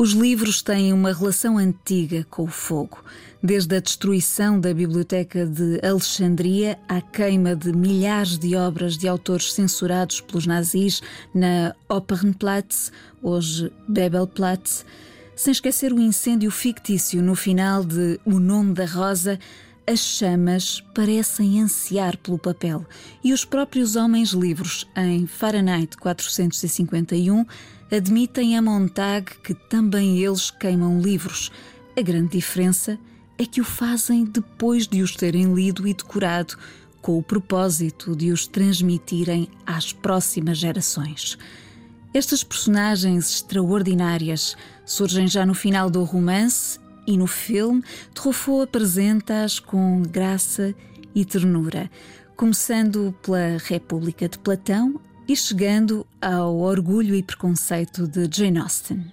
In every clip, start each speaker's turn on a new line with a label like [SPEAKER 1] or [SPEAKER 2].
[SPEAKER 1] Os livros têm uma relação antiga com o fogo. Desde a destruição da Biblioteca de Alexandria à queima de milhares de obras de autores censurados pelos nazis na Opernplatz, hoje Bebelplatz, sem esquecer o incêndio fictício no final de O Nome da Rosa, as chamas parecem ansiar pelo papel e os próprios homens-livros, em Fahrenheit 451, admitem a Montag que também eles queimam livros. A grande diferença é que o fazem depois de os terem lido e decorado, com o propósito de os transmitirem às próximas gerações. Estas personagens extraordinárias surgem já no final do romance e no filme Truffaut apresenta-as com graça e ternura, começando pela República de Platão e chegando ao Orgulho e Preconceito de Jane Austen.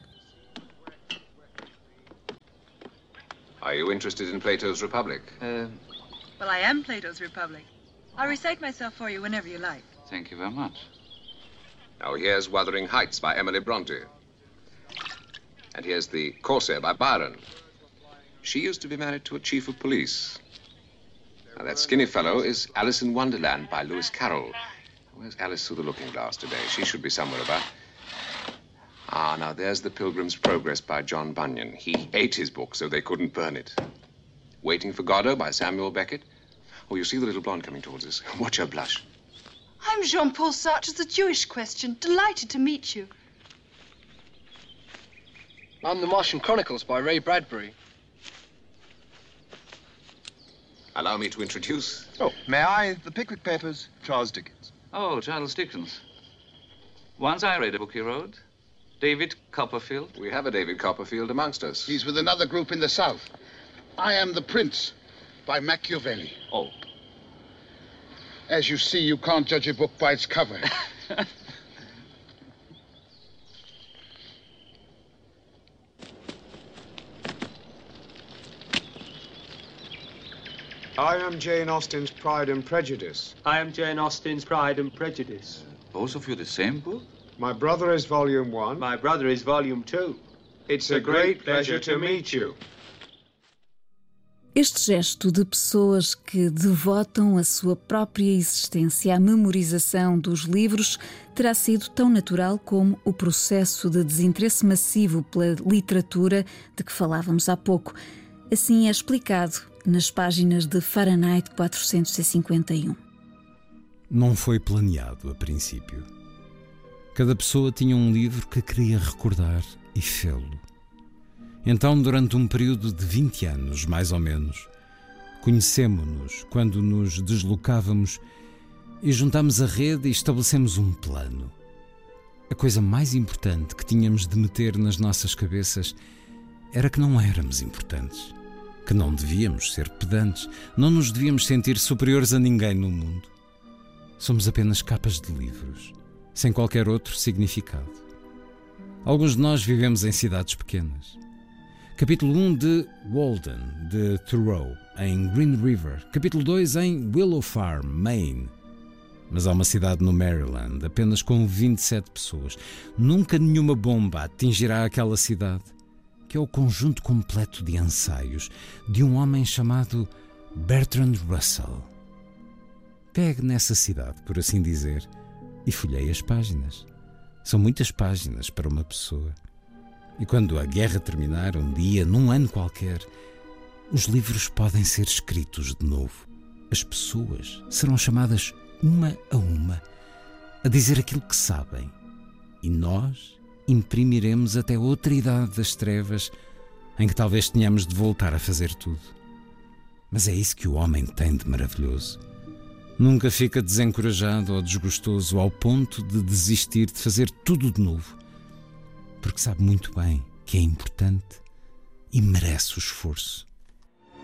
[SPEAKER 2] Are you interested in Plato's Republic?
[SPEAKER 3] Well, I am Plato's Republic. I'll recite myself for you whenever you like.
[SPEAKER 4] Thank you very much.
[SPEAKER 2] Now here's Wuthering Heights by Emily Bronte. And here's The Corsair by Byron. She used to be married to a chief of police. Now that skinny fellow is Alice in Wonderland by Lewis Carroll. Where's Alice through the looking glass today? She should be somewhere about. Ah, now there's The Pilgrim's Progress by John Bunyan. He ate his book so they couldn't burn it. Waiting for Godot by Samuel Beckett. Oh, you see the little blonde coming towards us. Watch her blush.
[SPEAKER 3] I'm Jean-Paul Sartre's The Jewish Question. Delighted to meet you.
[SPEAKER 5] I'm The Martian Chronicles by Ray Bradbury.
[SPEAKER 2] Allow me to introduce.
[SPEAKER 6] Oh, may I? The Pickwick Papers, Charles Dickens.
[SPEAKER 4] Oh, Charles Dickens. Once I read a book he wrote. David Copperfield.
[SPEAKER 2] We have a David Copperfield amongst us.
[SPEAKER 7] He's with another group in the South. I Am the Prince by Machiavelli.
[SPEAKER 4] Oh.
[SPEAKER 7] As you see, you can't judge a book by its cover.
[SPEAKER 8] I am Jane Austen's Pride and Prejudice.
[SPEAKER 9] I am Jane Austen's Pride and Prejudice.
[SPEAKER 4] Both of you the same book?
[SPEAKER 8] My brother is Volume 1.
[SPEAKER 9] My brother is Volume 2.
[SPEAKER 8] It's a great pleasure to meet you.
[SPEAKER 1] Este gesto de pessoas que devotam a sua própria existência à memorização dos livros terá sido tão natural como o processo de desinteresse massivo pela literatura de que falávamos há pouco. Assim é explicado nas páginas de Fahrenheit 451.
[SPEAKER 10] Não foi planeado a princípio. Cada pessoa tinha um livro que queria recordar e fê-lo. Então, durante um período de 20 anos, mais ou menos, conhecemo-nos quando nos deslocávamos e juntámos a rede e estabelecemos um plano. A coisa mais importante que tínhamos de meter nas nossas cabeças era que não éramos importantes, que não devíamos ser pedantes, não nos devíamos sentir superiores a ninguém no mundo. Somos apenas capas de livros, sem qualquer outro significado. Alguns de nós vivemos em cidades pequenas. Capítulo 1 de Walden, de Thoreau, em Green River. Capítulo 2 em Willow Farm, Maine. Mas há uma cidade no Maryland, apenas com 27 pessoas. Nunca nenhuma bomba atingirá aquela cidade, que é o conjunto completo de ensaios de um homem chamado Bertrand Russell. Pegue nessa cidade, por assim dizer, e folheie as páginas. São muitas páginas para uma pessoa. E quando a guerra terminar, um dia, num ano qualquer, os livros podem ser escritos de novo. As pessoas serão chamadas uma a uma a dizer aquilo que sabem. E nós imprimiremos até outra idade das trevas em que talvez tenhamos de voltar a fazer tudo. Mas é isso que o homem tem de maravilhoso. Nunca fica desencorajado ou desgostoso ao ponto de desistir de fazer tudo de novo. Porque sabe muito bem que é importante e merece o esforço.